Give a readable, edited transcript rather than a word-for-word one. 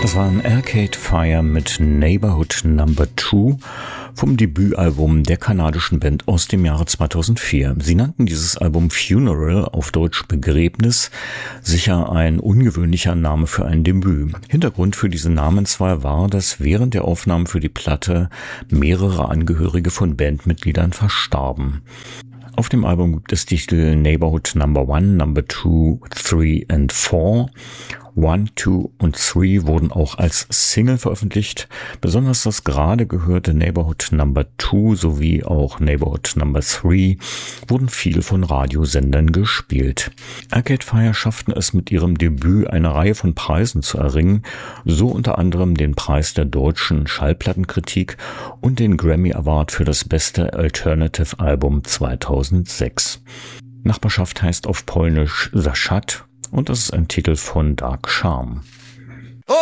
Das war ein Arcade Fire mit Neighborhood Number 2 vom Debütalbum der kanadischen Band aus dem Jahre 2004. Sie nannten dieses Album Funeral, auf Deutsch Begräbnis, sicher ein ungewöhnlicher Name für ein Debüt. Hintergrund für diese Namenswahl war, dass während der Aufnahmen für die Platte mehrere Angehörige von Bandmitgliedern verstarben. Auf dem Album gibt es die Titel Neighborhood Number 1, Number 2, 3 and 4. 1, 2 und 3 wurden auch als Single veröffentlicht. Besonders das gerade gehörte Neighborhood Number 2 sowie auch Neighborhood Number 3 wurden viel von Radiosendern gespielt. Arcade Fire schafften es mit ihrem Debüt, eine Reihe von Preisen zu erringen, so unter anderem den Preis der deutschen Schallplattenkritik und den Grammy Award für das beste Alternative Album 2006. Nachbarschaft heißt auf Polnisch Zaszat und das ist ein Titel von Dark Charm.